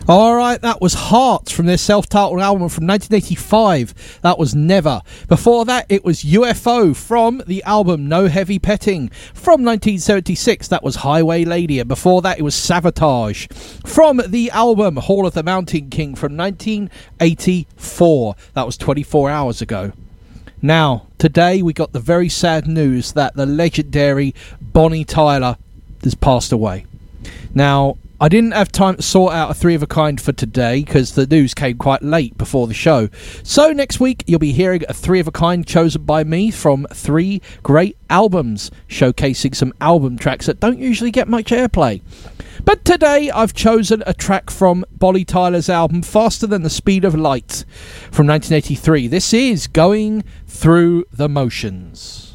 Alright, that was Hearts from their self-titled album from 1985. That was Never. Before that, it was UFO from the album No Heavy Petting from 1976. That was Highway Lady. And before that, it was Sabotage from the album Hall of the Mountain King from 1984. That was 24 hours ago. Now, today we got the very sad news that the legendary Bonnie Tyler has passed away. Now, I didn't have time to sort out a three of a kind for today because the news came quite late before the show. So next week you'll be hearing a three of a kind chosen by me from 3 great albums, showcasing some album tracks that don't usually get much airplay. But today I've chosen a track from Bonnie Tyler's album Faster Than the Speed of Light from 1983. This is Going Through the Motions.